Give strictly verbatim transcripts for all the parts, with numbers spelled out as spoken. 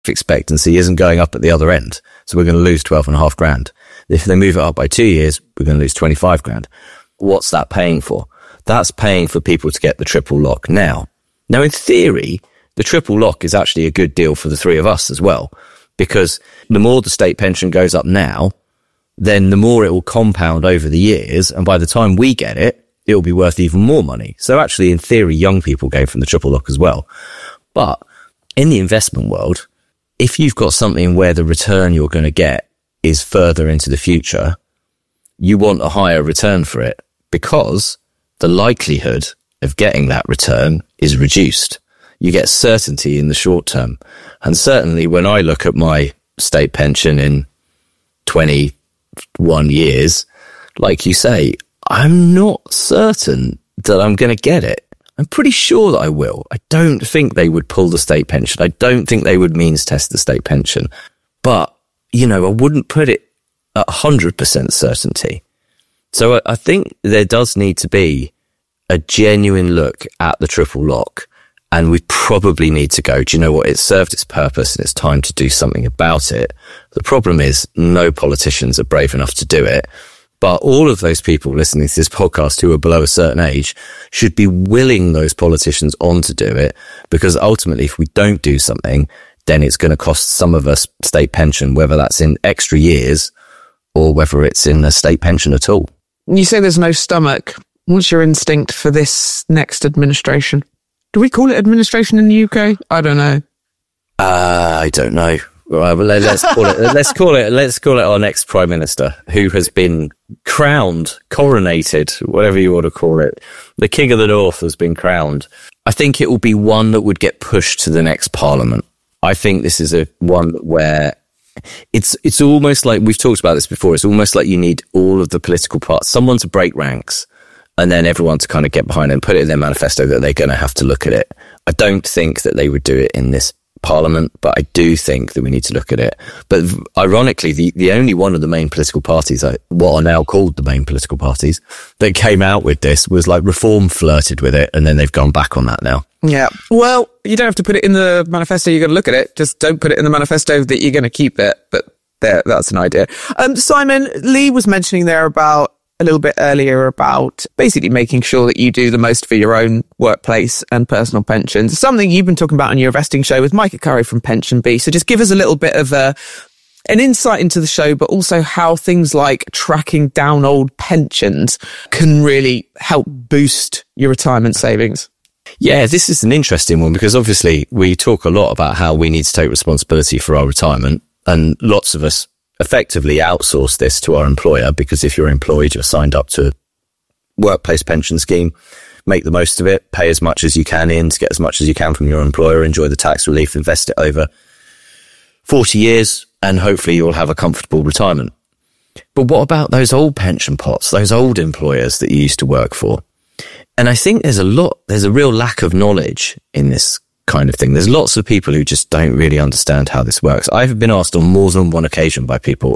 expectancy isn't going up at the other end. So we're going to lose twelve and a half grand. If they move it up by two years, we're going to lose twenty-five grand. What's that paying for? That's paying for people to get the triple lock now. Now, in theory, the triple lock is actually a good deal for the three of us as well, because the more the state pension goes up now, then the more it will compound over the years. And by the time we get it, it will be worth even more money. So actually, in theory, young people gain from the triple lock as well. But in the investment world, if you've got something where the return you're going to get is further into the future, you want a higher return for it because the likelihood of getting that return is reduced. You get certainty in the short term. And certainly when I look at my state pension in twenty-one years, like you say, I'm not certain that I'm going to get it. I'm pretty sure that I will. I don't think they would pull the state pension. I don't think they would means test the state pension. But, you know, I wouldn't put it at one hundred percent certainty. So I, I think there does need to be a genuine look at the triple lock. And we probably need to go, do you know what? It's served its purpose and it's time to do something about it. The problem is no politicians are brave enough to do it. But all of those people listening to this podcast who are below a certain age should be willing those politicians on to do it, because ultimately if we don't do something, then it's going to cost some of us state pension, whether that's in extra years or whether it's in a state pension at all. You say there's no stomach. What's your instinct for this next administration? Do we call it administration in the U K? I don't know. Uh, I don't know. Right, well, let's call it. Let's call it. Let's call it our next prime minister, who has been crowned, coronated, whatever you want to call it. The King of the North has been crowned. I think it will be one that would get pushed to the next parliament. I think this is a one where it's it's almost like we've talked about this before. It's almost like you need all of the political parts, someone to break ranks, and then everyone to kind of get behind it and put it in their manifesto that they're going to have to look at it. I don't think that they would do it in this parliament, but I do think that we need to look at it. But ironically, the, the only one of the main political parties, what are now called the main political parties, that came out with this was like Reform flirted with it, and then they've gone back on that now. Yeah. Well, you don't have to put it in the manifesto. You're going to look at it. Just don't put it in the manifesto that you're going to keep it. But there, that's an idea. Um, Simon, Lee was mentioning there about a little bit earlier about basically making sure that you do the most for your own workplace and personal pensions. Something you've been talking about on your investing show with Micah Curry from Pension Bee. So just give us a little bit of a, an insight into the show, but also how things like tracking down old pensions can really help boost your retirement savings. Yeah, this is an interesting one because obviously we talk a lot about how we need to take responsibility for our retirement, and lots of us effectively outsource this to our employer, because if you're employed, you're signed up to a workplace pension scheme. Make the most of it, pay as much as you can in to get as much as you can from your employer, enjoy the tax relief, invest it over forty years, and hopefully you'll have a comfortable retirement. But what about those old pension pots, those old employers that you used to work for? And I think there's a lot, there's a real lack of knowledge in this kind of thing. There's lots of people who just don't really understand how this works. I've been asked on more than one occasion by people,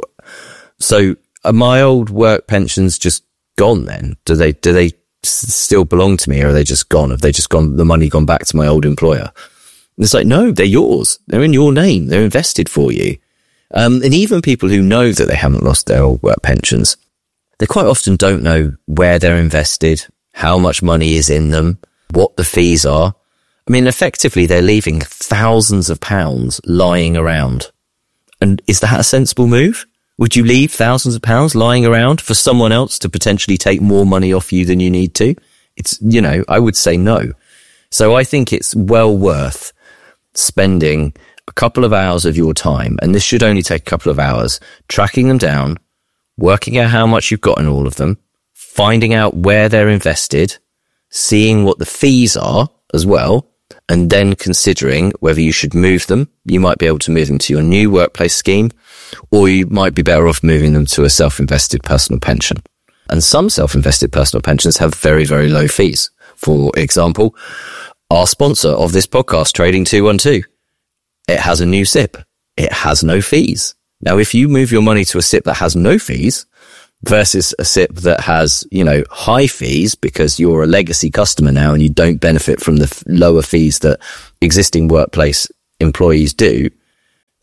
so are my old work pensions just gone then? Do they, do they s- still belong to me, or are they just gone? Have they just gone, the money gone back to my old employer? And it's like, no, they're yours. They're in your name. They're invested for you. Um, and even people who know that they haven't lost their old work pensions, they quite often don't know where they're invested, how much money is in them, what the fees are. I mean, effectively, they're leaving thousands of pounds lying around. And is that a sensible move? Would you leave thousands of pounds lying around for someone else to potentially take more money off you than you need to? It's, you know, I would say no. So I think it's well worth spending a couple of hours of your time, and this should only take a couple of hours, tracking them down, working out how much you've got in all of them, finding out where they're invested, seeing what the fees are as well, and then considering whether you should move them. You might be able to move them to your new workplace scheme, or you might be better off moving them to a self-invested personal pension. And some self-invested personal pensions have very, very low fees. For example, our sponsor of this podcast, Trading two one two, it has a new S I P. It has no fees. Now, if you move your money to a S I P that has no fees versus a S I P that has, you know, high fees because you're a legacy customer now and you don't benefit from the f- lower fees that existing workplace employees do,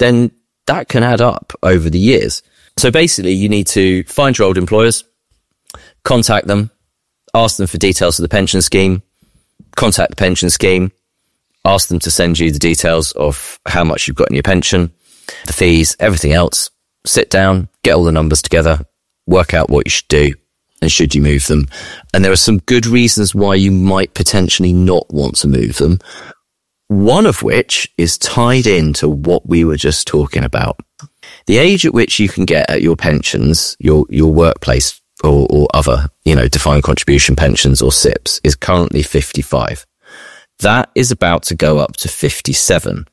then that can add up over the years. So basically, you need to find your old employers, contact them, ask them for details of the pension scheme, contact the pension scheme, ask them to send you the details of how much you've got in your pension, the fees, everything else. Sit down, get all the numbers together, work out what you should do, and should you move them. And there are some good reasons why you might potentially not want to move them. One of which is tied into what we were just talking about. The age at which you can get at your pensions, your your workplace or, or other, you know, defined contribution pensions or S I Ps is currently fifty-five. That is about to go up to fifty-seven.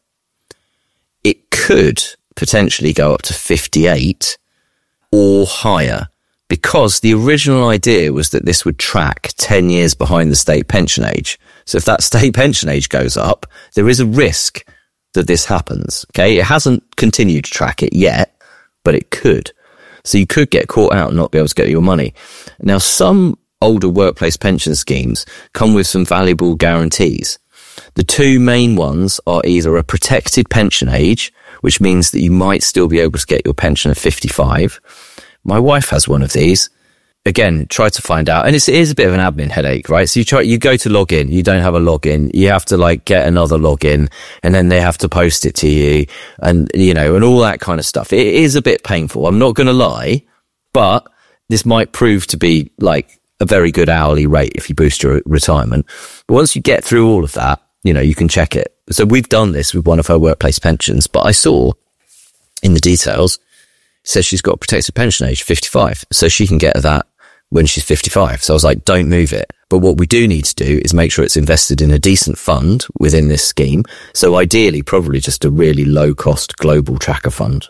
It could potentially go up to fifty-eight or higher, because the original idea was that this would track ten years behind the state pension age. So if that state pension age goes up, there is a risk that this happens. Okay. It hasn't continued to track it yet, but it could. So you could get caught out and not be able to get your money. Now, some older workplace pension schemes come with some valuable guarantees. The two main ones are either a protected pension age, which means that you might still be able to get your pension at fifty-five. My wife has one of these. Again, try to find out. And it's, it is a bit of an admin headache, right? So you try, you go to log in, you don't have a login, you have to like get another login, and then they have to post it to you, and, you know, and all that kind of stuff. It is a bit painful. I'm not going to lie, but this might prove to be like a very good hourly rate if you boost your retirement. But once you get through all of that, you know, you can check it. So we've done this with one of her workplace pensions, but I saw in the details, it says she's got a protected pension age, fifty-five. So she can get that when she's fifty-five. So I was like, don't move it. But what we do need to do is make sure it's invested in a decent fund within this scheme. So ideally, probably just a really low cost global tracker fund.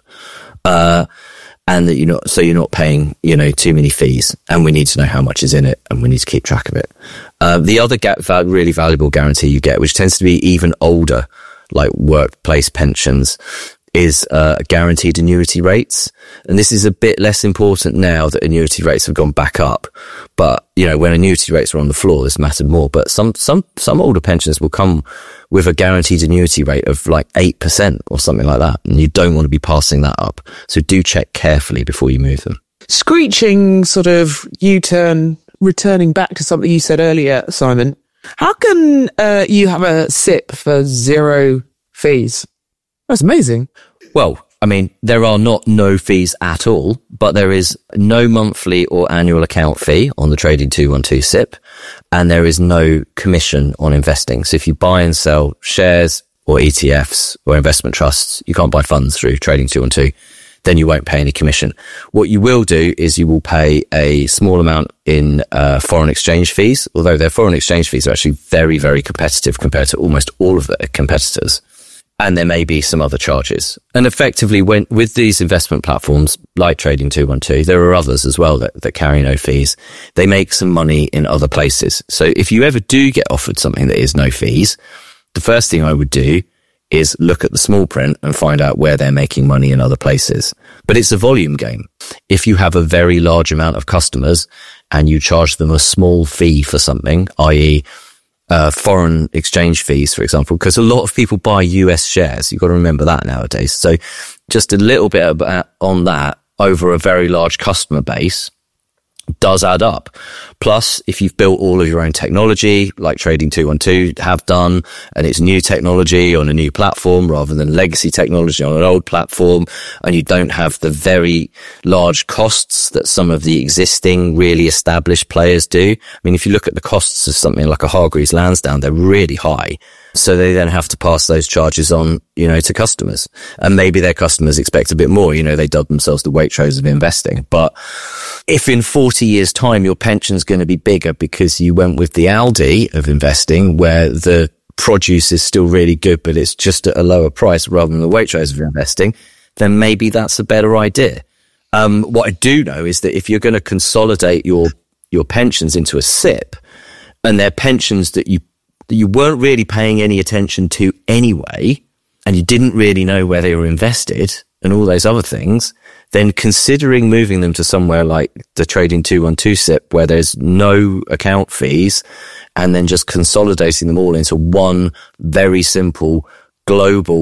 Uh, and that you're not, so you're not paying, you know, too many fees, and we need to know how much is in it, and we need to keep track of it. Uh, the other ga- really valuable guarantee you get, which tends to be even older, like workplace pensions, is uh, guaranteed annuity rates. And this is a bit less important now that annuity rates have gone back up. But, you know, when annuity rates are on the floor, this mattered more. But some, some, some older pensions will come with a guaranteed annuity rate of like eight percent or something like that. And you don't want to be passing that up. So do check carefully before you move them. Screeching sort of U-turn, returning back to something you said earlier, Simon. How can uh, you have a S I P for zero fees? That's amazing. Well, I mean, there are not no fees at all, but there is no monthly or annual account fee on the Trading two twelve S I P, and there is no commission on investing. So if you buy and sell shares or E T Fs or investment trusts, you can't buy funds through Trading two twelve, then you won't pay any commission. What you will do is you will pay a small amount in uh, foreign exchange fees, although their foreign exchange fees are actually very, very competitive compared to almost all of their competitors. And there may be some other charges. And effectively, when with these investment platforms like Trading two twelve, there are others as well that, that carry no fees. They make some money in other places. So if you ever do get offered something that is no fees, the first thing I would do is look at the small print and find out where they're making money in other places. But it's a volume game. If you have a very large amount of customers and you charge them a small fee for something, that is, Uh, foreign exchange fees, for example, because a lot of people buy U S shares. You've got to remember that nowadays. So just a little bit about, on that over a very large customer base does add up. Plus, if you've built all of your own technology, like Trading two twelve have done, and it's new technology on a new platform rather than legacy technology on an old platform, and you don't have the very large costs that some of the existing really established players do. I mean, if you look at the costs of something like a Hargreaves Lansdown, they're really high. So they then have to pass those charges on, you know, to customers. And maybe their customers expect a bit more. You know, they dub themselves the Waitrose of investing. But if in forty years' time your pension's going to be bigger because you went with the Aldi of investing, where the produce is still really good, but it's just at a lower price rather than the Waitrose of investing, then maybe that's a better idea. Um, what I do know is that if you're going to consolidate your, your pensions into a S I P, and they're pensions that you that you weren't really paying any attention to anyway, and you didn't really know where they were invested and all those other things, then considering moving them to somewhere like the Trading two twelve S I P, where there's no account fees, and then just consolidating them all into one very simple global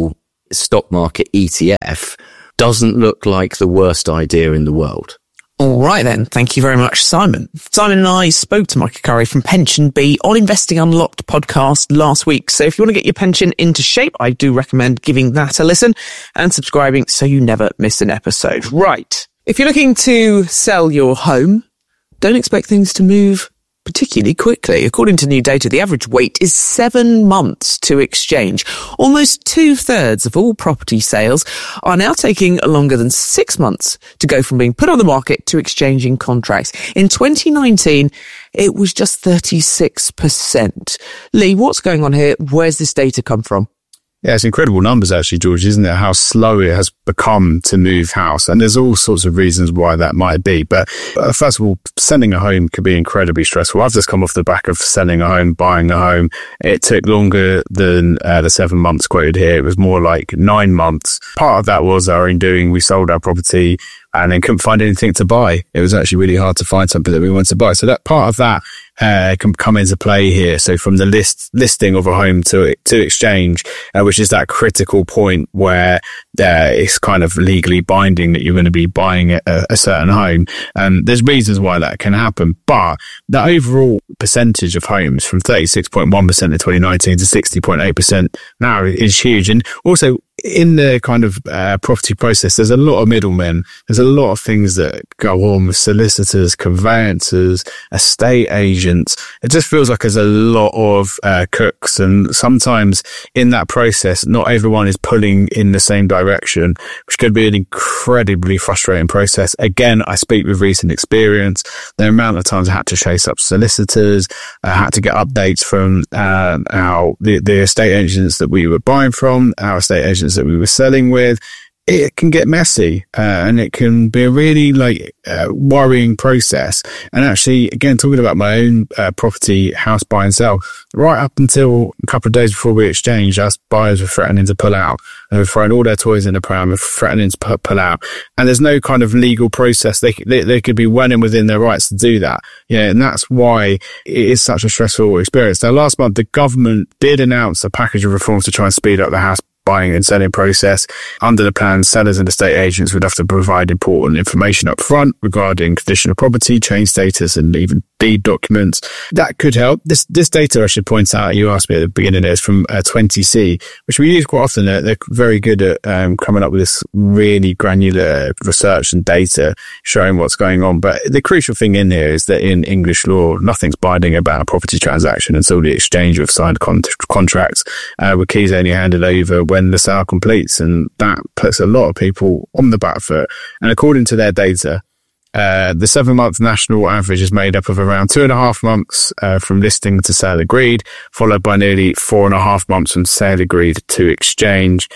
stock market E T F doesn't look like the worst idea in the world. All right then. Thank you very much, Simon. Simon and I spoke to Micah Curry from Pension Bee on Investing Unlocked podcast last week. So if you want to get your pension into shape, I do recommend giving that a listen and subscribing so you never miss an episode. Right. If you're looking to sell your home, don't expect things to move particularly quickly. According to new data, the average wait is seven months to exchange. Almost two-thirds of all property sales are now taking longer than six months to go from being put on the market to exchanging contracts. In twenty nineteen, it was just thirty-six percent. Lee, what's going on here? Where's this data come from? Yeah, it's incredible numbers actually, George, isn't it? How slow it has become to move house. And there's all sorts of reasons why that might be. But uh, first of all, selling a home can be incredibly stressful. I've just come off the back of selling a home, buying a home. It took longer than uh, the seven months quoted here. It was more like nine months. Part of that was our own doing. We sold our property and then couldn't find anything to buy. It was actually really hard to find something that we wanted to buy. So that part of that uh, can come into play here. So from the list listing of a home to to exchange, uh, which is that critical point where uh, it's kind of legally binding that you're going to be buying a, a certain home. And there's reasons why that can happen. But the overall percentage of homes from thirty-six point one percent in twenty nineteen to sixty point eight percent now is huge. And also, in the kind of uh, property process, there's a lot of middlemen. There's a lot of things that go on with solicitors, conveyancers, estate agents. It just feels like there's a lot of uh, cooks, and sometimes in that process, not everyone is pulling in the same direction, which could be an incredibly frustrating process. Again, I speak with recent experience. The amount of times I had to chase up solicitors, I had to get updates from uh, our the, the estate agents that we were buying from, our estate agents that we were selling with. It can get messy, uh, and it can be a really like uh, worrying process. And actually, again, talking about my own uh, property, house buy and sell, right up until a couple of days before we exchanged, us buyers were threatening to pull out. They were throwing all their toys in the pram and threatening to pu- pull out. And there's no kind of legal process. They, they they could be well and within their rights to do that. Yeah, and that's why it is such a stressful experience. Now, last month, the government did announce a package of reforms to try and speed up the house buying and selling process. Under the plan, sellers and estate agents would have to provide important information up front regarding condition of property, change status, and even deed documents. That could help. This this data, I should point out, you asked me at the beginning, is from uh, twenty C, which we use quite often. They're, they're very good at um, coming up with this really granular research and data showing what's going on. But the crucial thing in here is that in English law, nothing's binding about a property transaction until the exchange of signed con- contracts uh, with keys only handed over when the sale completes, and that puts a lot of people on the back foot. And according to their data, uh, the seven-month national average is made up of around two and a half months uh, from listing to sale agreed, followed by nearly four and a half months from sale agreed to exchange.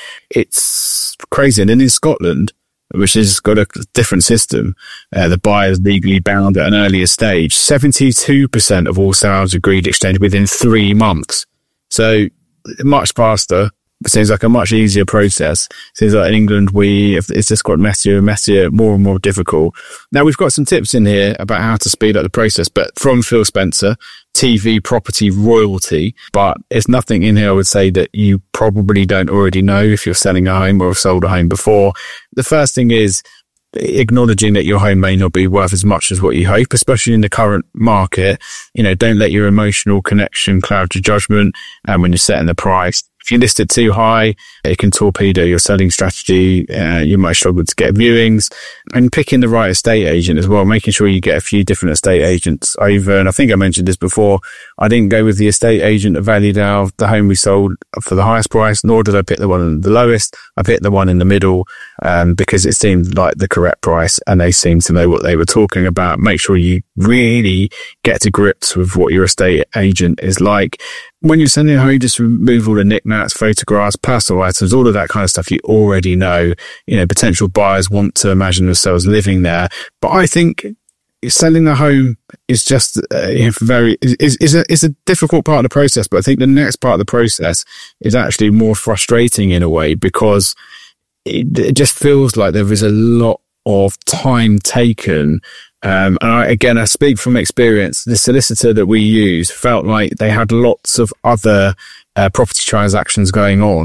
It's crazy. And in Scotland, which has got a different system, uh, the buyer is legally bound at an earlier stage. seventy-two percent of all sales agreed exchange within three months. So much faster. It seems like a much easier process. Seems like in England, we, it's just got messier and messier, more and more difficult. Now, we've got some tips in here about how to speed up the process, but from Phil Spencer, T V property royalty. But it's nothing in here I would say that you probably don't already know if you're selling a home or have sold a home before. The first thing is acknowledging that your home may not be worth as much as what you hope, especially in the current market. You know, don't let your emotional connection cloud your judgment um, when you're setting the price. If you list it too high, it can torpedo your selling strategy. Uh, you might struggle to get viewings. And picking the right estate agent as well, making sure you get a few different estate agents over. And I think I mentioned this before. I didn't go with the estate agent that valued our, the home we sold for the highest price, nor did I pick the one in the lowest. I picked the one in the middle um, because it seemed like the correct price and they seemed to know what they were talking about. Make sure you really get to grips with what your estate agent is like. When you're sending a home, just remove all the knickknacks, photographs, personal items, all of that kind of stuff you already know. You know, potential buyers want to imagine themselves living there. But I think selling a home is just uh, very, is, is, a, is a difficult part of the process. But I think the next part of the process is actually more frustrating in a way, because it, it just feels like there is a lot of time taken. Um, and I, again, I speak from experience. The solicitor that we use felt like they had lots of other uh, property transactions going on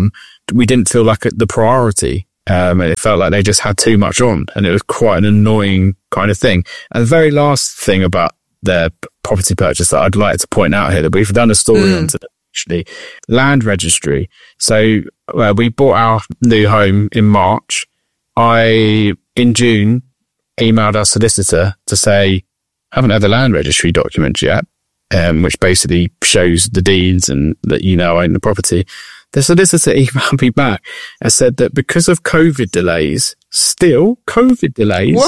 we didn't feel like the priority. Um, it felt like they just had too much on, and it was quite an annoying kind of thing. And the very last thing about their property purchase that I'd like to point out here, that we've done a story mm. on today, actually, land registry. So uh, we bought our new home in March. I, in June, emailed our solicitor to say, I haven't had the land registry documents yet, um, which basically shows the deeds and that you now own the property. The solicitor emailed me back and said that because of COVID delays, still COVID delays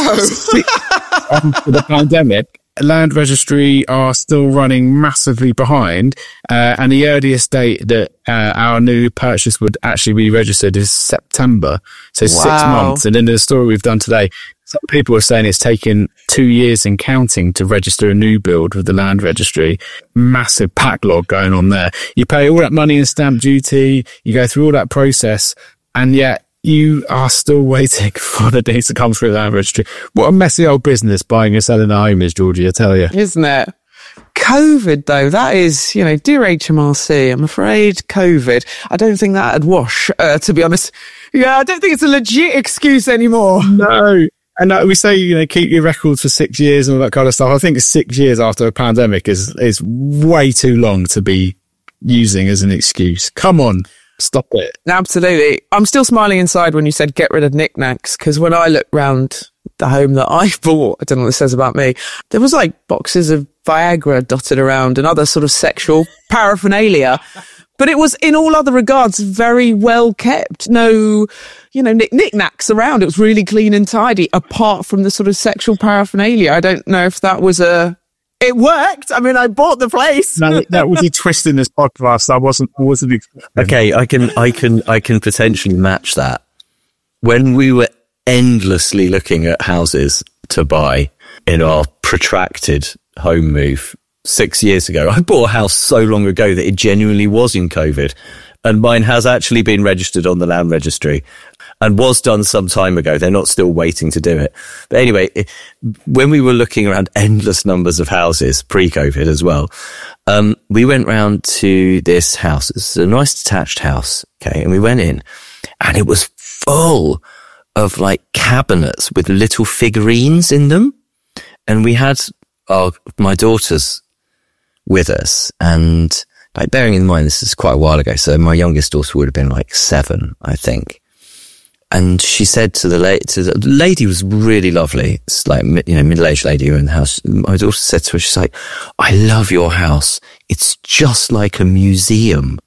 after the pandemic, land registry are still running massively behind, uh, and the earliest date that uh, our new purchase would actually be registered is September, so wow. six months. And in the story we've done today, some people are saying it's taken two years and counting to register a new build with the land registry. Massive backlog going on there. You pay all that money in stamp duty, you go through all that process, and yet you are still waiting for the deeds to come through the land registry. What a messy old business buying and selling a home is, Georgie, I tell you. Isn't it? COVID, though, that is, you know, dear H M R C, I'm afraid COVID, I don't think that'd wash, uh, to be honest. Yeah, I don't think it's a legit excuse anymore. No. And uh, we say, you know, keep your records for six years and all that kind of stuff. I think six years after a pandemic is, is way too long to be using as an excuse. Come on. Stop it. Absolutely. I'm still smiling inside when you said get rid of knickknacks, because when I look round the home that I bought, I don't know what this says about me, there was like boxes of Viagra dotted around and other sort of sexual paraphernalia. But it was, in all other regards, very well kept. No, you know, knick- knickknacks around. It was really clean and tidy, apart from the sort of sexual paraphernalia. I don't know if that was a... It worked. I mean, I bought the place. No, that was a twist in this podcast. I wasn't, I wasn't expecting. Okay, I can, I can, I can potentially match that. When we were endlessly looking at houses to buy in our protracted home move six years ago, I bought a house so long ago that it genuinely was in COVID, and mine has actually been registered on the land registry and was done some time ago. They're not still waiting to do it. But anyway, it, when we were looking around endless numbers of houses pre-COVID as well, um, we went round to this house. It's a nice detached house. Okay. And we went in and it was full of like cabinets with little figurines in them. And we had our, my daughters with us, and like bearing in mind, this is quite a while ago. So my youngest daughter would have been like seven, I think. And she said to the lady, to the, the lady was really lovely. It's like, you know, middle-aged lady in the house. My daughter said to her, she's like, I love your house. It's just like a museum.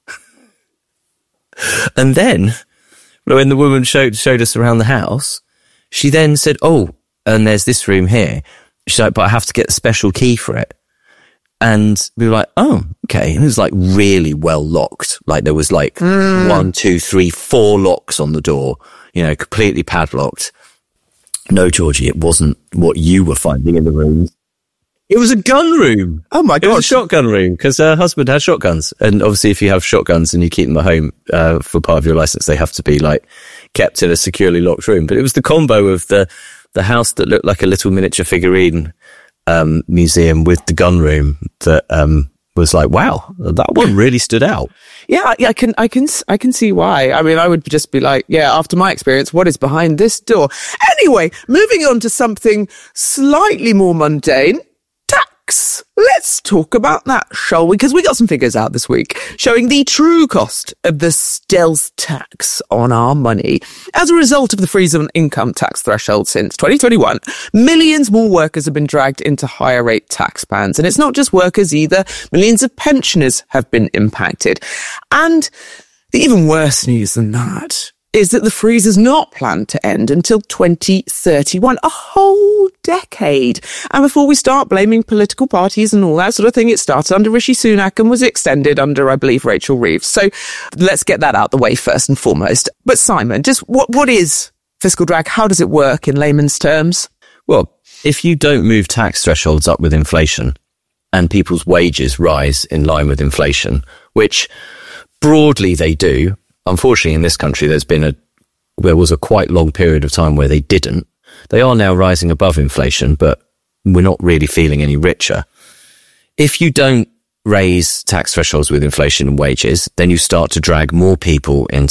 And then when the woman showed, showed us around the house, she then said, oh, and there's this room here. She's like, but I have to get a special key for it. And we were like, oh, okay. And it was like really well locked. Like there was like mm. one, two, three, four locks on the door, you know, completely padlocked. No, Georgie, it wasn't what you were finding in the room. It was a gun room. Oh my God. It was a shotgun room because her husband has shotguns. And obviously if you have shotguns and you keep them at home uh, for part of your license, they have to be like kept in a securely locked room. But it was the combo of the, the house that looked like a little miniature figurine um museum with the gun room that um was like, wow, that one really stood out. Yeah, I, I can I can I can see why. I mean, I would just be like, yeah, after my experience, what is behind this door? Anyway, moving on to something slightly more mundane. Tax. Let's talk about that, shall we? Because we got some figures out this week showing the true cost of the stealth tax on our money. As a result of the freeze on income tax threshold since twenty twenty-one, millions more workers have been dragged into higher rate tax bands. And it's not just workers either. Millions of pensioners have been impacted. And the even worse news than that is that the freeze is not planned to end until twenty thirty-one, a whole decade. And before we start blaming political parties and all that sort of thing, it started under Rishi Sunak and was extended under, I believe, Rachel Reeves. So let's get that out the way first and foremost. But Simon, just what what is fiscal drag? How does it work in layman's terms? Well, if you don't move tax thresholds up with inflation and people's wages rise in line with inflation, which broadly they do, unfortunately, in this country, there's been a, there was a quite long period of time where they didn't. They are now rising above inflation, but we're not really feeling any richer. If you don't raise tax thresholds with inflation and wages, then you start to drag more people into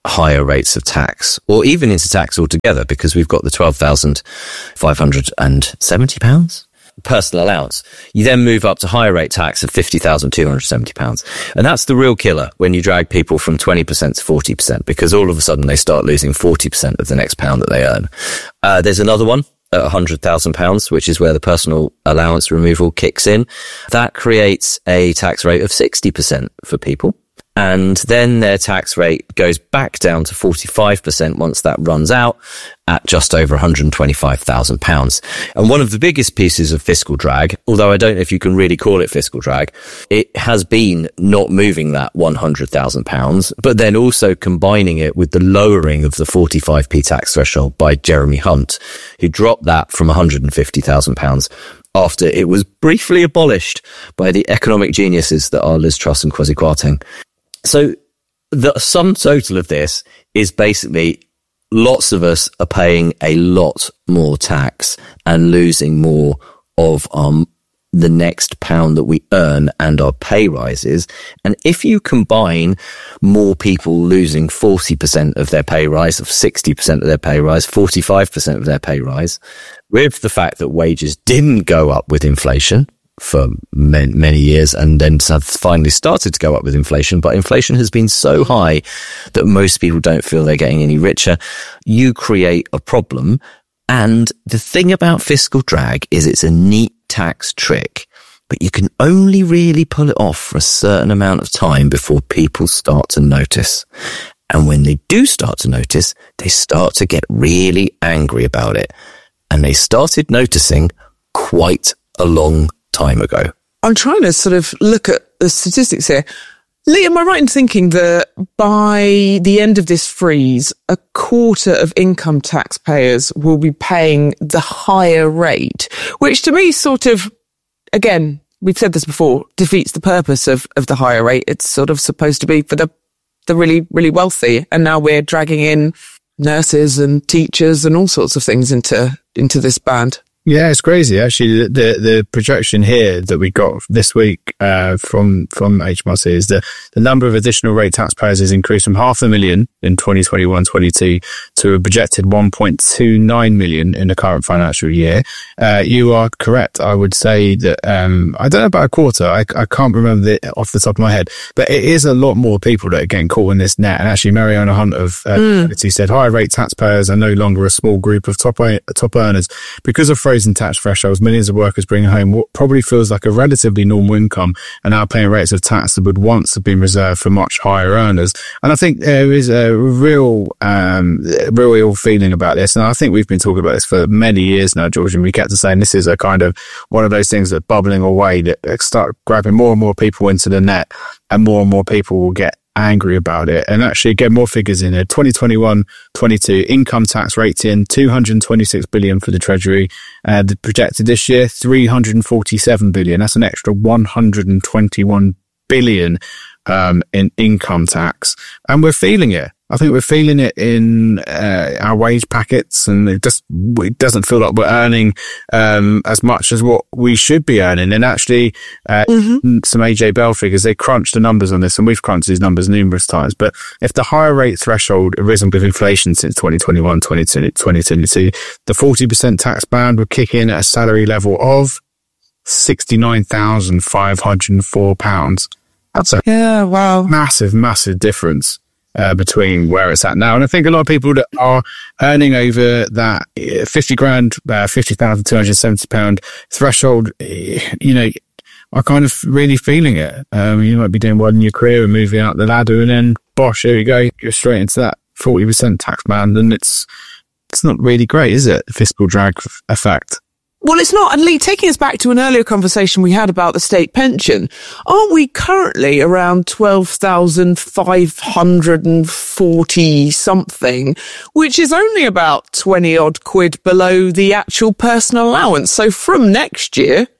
higher rates of tax, or even into tax altogether, because we've got the twelve thousand five hundred seventy pounds personal allowance. You then move up to higher rate tax of fifty thousand two hundred seventy pounds. And that's the real killer when you drag people from twenty percent to forty percent, because all of a sudden they start losing forty percent of the next pound that they earn. Uh, there's another one at one hundred thousand pounds, which is where the personal allowance removal kicks in. That creates a tax rate of sixty percent for people. And then their tax rate goes back down to forty-five percent once that runs out at just over one hundred twenty-five thousand pounds. And one of the biggest pieces of fiscal drag, although I don't know if you can really call it fiscal drag, it has been not moving that one hundred thousand pounds, but then also combining it with the lowering of the forty-five p tax threshold by Jeremy Hunt, who dropped that from one hundred fifty thousand pounds after it was briefly abolished by the economic geniuses that are Liz Truss and Kwasi Kwarteng. So the sum total of this is basically lots of us are paying a lot more tax and losing more of um, the next pound that we earn and our pay rises. And if you combine more people losing forty percent of their pay rise, of sixty percent of their pay rise, forty-five percent of their pay rise, with the fact that wages didn't go up with inflation for many, many years and then finally started to go up with inflation, but inflation has been so high that most people don't feel they're getting any richer, you create a problem. And the thing about fiscal drag is it's a neat tax trick, but you can only really pull it off for a certain amount of time before people start to notice. And when they do start to notice, they start to get really angry about it. And they started noticing quite a long time ago. I'm trying to sort of look at the statistics here. Lee, am I right in thinking that by the end of this freeze, a quarter of income taxpayers will be paying the higher rate, which to me sort of, again, we've said this before, defeats the purpose of, of the higher rate. It's sort of supposed to be for the, the really, really wealthy. And now we're dragging in nurses and teachers and all sorts of things into, into this band. Yeah, it's crazy. Actually, the the projection here that we got this week uh, from from H M R C is that the number of additional rate taxpayers has increased from half a million in twenty twenty-one twenty-two to a projected one point two nine million in the current financial year. Uh, you are correct. I would say that um, I don't know about a quarter. I, I can't remember the, off the top of my head, but it is a lot more people that are getting caught in this net. And actually, Mariana Hunt of uh, mm. said higher rate taxpayers are no longer a small group of top top earners because of frozen tax thresholds. Millions of workers bring home what probably feels like a relatively normal income and now paying rates of tax that would once have been reserved for much higher earners. And I think there is a real, um, real ill feeling about this. And I think we've been talking about this for many years now, George, and we kept saying this is a kind of one of those things that bubbling away that start grabbing more and more people into the net, and more and more people will get angry about it. And actually get more figures in there. twenty twenty-one twenty-two income tax rating two hundred twenty-six billion for the Treasury. Uh, the projected this year three hundred forty-seven billion. That's an extra one hundred twenty-one billion um, in income tax, and we're feeling it. I think we're feeling it in uh, our wage packets, and it just it doesn't feel like we're earning um, as much as what we should be earning. And actually, uh, mm-hmm. some A J Bell figures, they crunched the numbers on this, and we've crunched these numbers numerous times. But if the higher rate threshold had risen with inflation since twenty twenty-one twenty twenty-two, the forty percent tax band would kick in at a salary level of sixty-nine thousand five hundred four pounds. That's a yeah, wow. massive, massive difference. Uh, between where it's at now. And I think a lot of people that are earning over that fifty grand, uh, fifty thousand two hundred seventy pound threshold, you know, are kind of really feeling it. Um, you might be doing well in your career and moving out the ladder, and then bosh, here you go, you're straight into that forty percent tax band. And it's, it's not really great, is it? The fiscal drag effect. Well, it's not. And Lee, taking us back to an earlier conversation we had about the state pension, aren't we currently around twelve thousand five hundred forty something, which is only about twenty odd quid below the actual personal allowance. So from next year,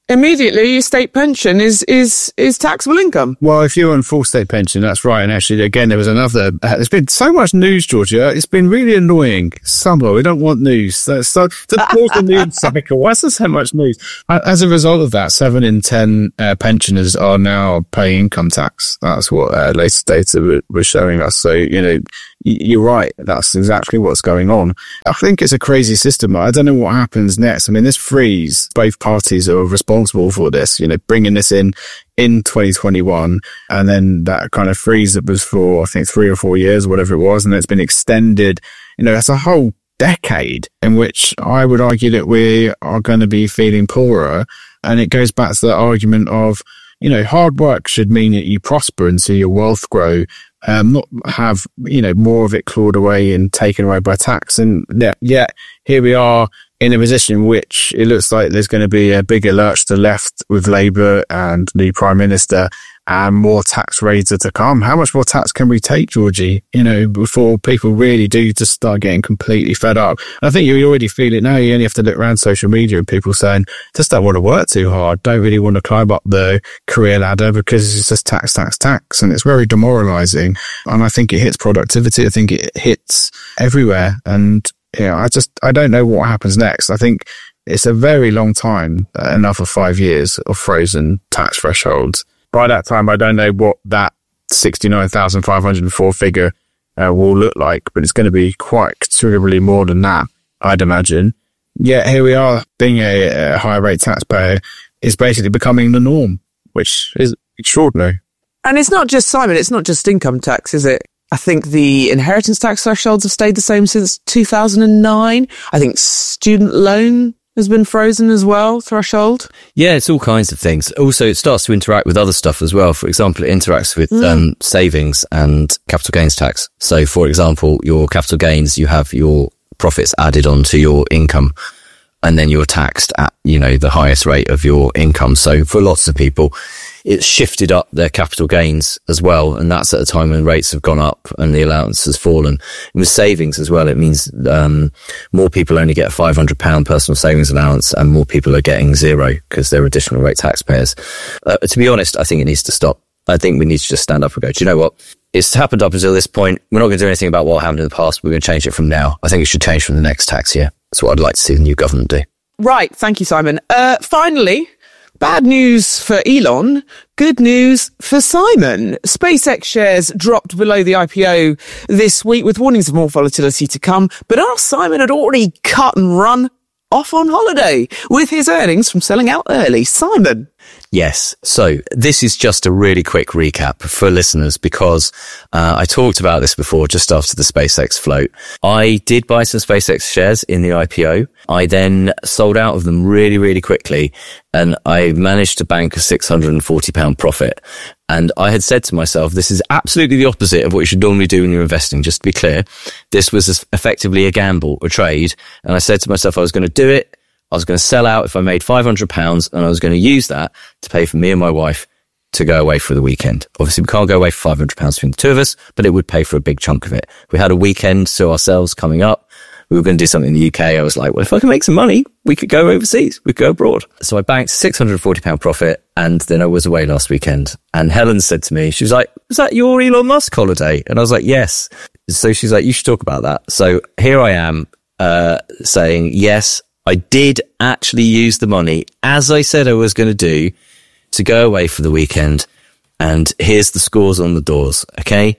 immediately your state pension is is is taxable income. Well, if you're on full state pension, that's right. And actually, again, there was another. Uh, there's been so much news, Georgia. It's been really annoying. Summer, we don't want news. So, so to pause the news cycle. Why is there so much news? As a result of that, seven in ten uh, pensioners are now paying income tax. That's what uh, latest data was showing us. So, you know, you're right. That's exactly what's going on. I think it's a crazy system. I don't know what happens next. I mean, this freeze, both parties are responsible for this, you know, bringing this in in twenty twenty-one. And then that kind of freeze that was for, I think, three or four years, whatever it was. And it's been extended. You know, that's a whole decade in which I would argue that we are going to be feeling poorer. And it goes back to the argument of, you know, hard work should mean that you prosper and see your wealth grow. Um, not have, you know, more of it clawed away and taken away by tax. And yet, yeah, here we are in a position in which it looks like there's going to be a bigger lurch to the left with Labour and the Prime Minister, and more tax raids are to come. How much more tax can we take, Georgie, you know, before people really do just start getting completely fed up? And I think you already feel it now. You only have to look around social media and people saying, just don't want to work too hard, don't really want to climb up the career ladder because it's just tax, tax, tax. And it's very demoralizing. And I think it hits productivity. I think it hits everywhere. And, you know, I just, I don't know what happens next. I think it's a very long time, another five years of frozen tax thresholds. By that time, I don't know what that sixty-nine thousand five hundred four figure uh, will look like, but it's going to be quite considerably more than that, I'd imagine. Yet here we are, being a, a high rate taxpayer is basically becoming the norm, which is extraordinary. And it's not just, Simon, it's not just income tax, is it? I think the inheritance tax thresholds have stayed the same since two thousand nine. I think student loan has been frozen as well, threshold. Yeah, it's all kinds of things. Also, it starts to interact with other stuff as well. For example, it interacts with mm. um, savings and capital gains tax. So, for example, your capital gains, you have your profits added onto your income, and then you're taxed at, you know, the highest rate of your income. So for lots of people, it's shifted up their capital gains as well. And that's at a time when rates have gone up and the allowance has fallen. And with savings as well, it means um more people only get a five hundred pounds personal savings allowance, and more people are getting zero because they're additional rate taxpayers. Uh, to be honest, I think it needs to stop. I think we need to just stand up and go, do you know what? It's happened up until this point. We're not going to do anything about what happened in the past. We're going to change it from now. I think it should change from the next tax year. That's what I'd like to see the new government do. Right. Thank you, Simon. Uh, finally, bad news for Elon, good news for Simon. SpaceX shares dropped below the I P O this week with warnings of more volatility to come. But our Simon had already cut and run off on holiday with his earnings from selling out early. Simon. Yes. So this is just a really quick recap for listeners, because uh, I talked about this before just after the SpaceX float. I did buy some SpaceX shares in the I P O. I then sold out of them really, really quickly, and I managed to bank a six hundred forty pounds profit. And I had said to myself, this is absolutely the opposite of what you should normally do when you're investing. Just to be clear, this was effectively a gamble, a trade. And I said to myself, I was going to do it. I was going to sell out if I made five hundred pounds, and I was going to use that to pay for me and my wife to go away for the weekend. Obviously, we can't go away for five hundred pounds between the two of us, but it would pay for a big chunk of it. We had a weekend to ourselves coming up. We were going to do something in the U K. I was like, well, if I can make some money, we could go overseas. We could go abroad. So I banked six hundred forty pounds profit, and then I was away last weekend. And Helen said to me, she was like, was that your Elon Musk holiday? And I was like, yes. So she's like, you should talk about that. So here I am, uh, saying, yes, I did actually use the money, as I said I was going to do, to go away for the weekend. And here's the scores on the doors, okay?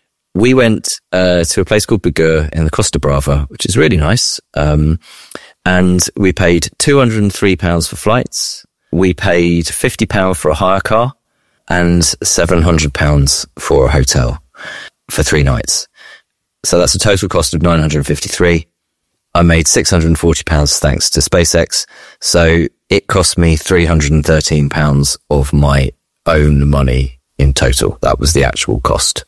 We went uh, to a place called Bigur in the Costa Brava, which is really nice. Um, and we paid two hundred and three pounds for flights. We paid fifty pounds for a hire car and seven hundred pounds for a hotel for three nights. So that's a total cost of nine hundred and fifty-three. I made six hundred and forty pounds thanks to SpaceX. So it cost me three hundred and thirteen pounds of my own money in total. That was the actual cost.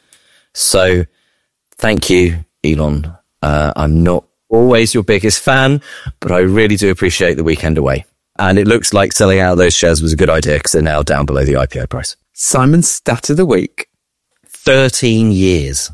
So thank you, Elon. Uh, I'm not always your biggest fan, but I really do appreciate the weekend away. And it looks like selling out of those shares was a good idea because they're now down below the I P O price. Simon's stat of the week. thirteen years.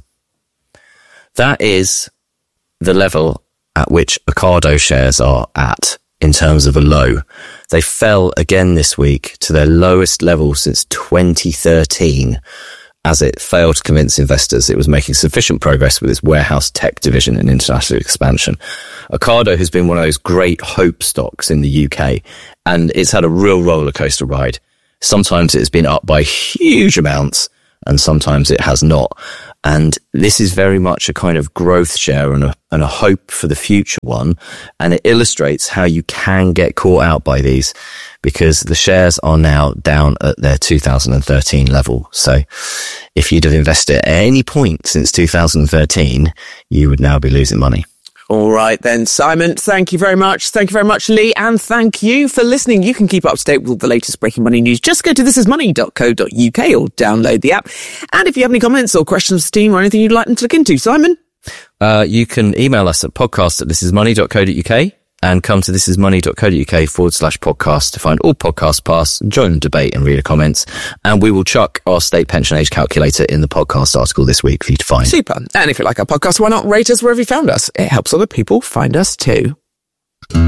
That is the level at which Ocado shares are at in terms of a low. They fell again this week to their lowest level since twenty thirteen, as it failed to convince investors it was making sufficient progress with its warehouse tech division and international expansion. Ocado has been one of those great hope stocks in the U K, and it's had a real roller coaster ride. Sometimes it's been up by huge amounts, and sometimes it has not. And this is very much a kind of growth share and a, and a hope for the future one. And it illustrates how you can get caught out by these, because the shares are now down at their two thousand thirteen level. So if you'd have invested at any point since two thousand thirteen, you would now be losing money. All right then, Simon, thank you very much. Thank you very much, Lee, and thank you for listening. You can keep up to date with the latest breaking money news. Just go to this is money dot co dot uk or download the app. And if you have any comments or questions for the team or anything you'd like them to look into, Simon? Uh, you can email us at podcast at this is money dot co dot uk and come to this is money dot co dot uk forward slash podcast to find all podcast pasts, join the debate and read the comments. And we will chuck our state pension age calculator in the podcast article this week for you to find. Super. And if you like our podcast, why not rate us wherever you found us? It helps other people find us too.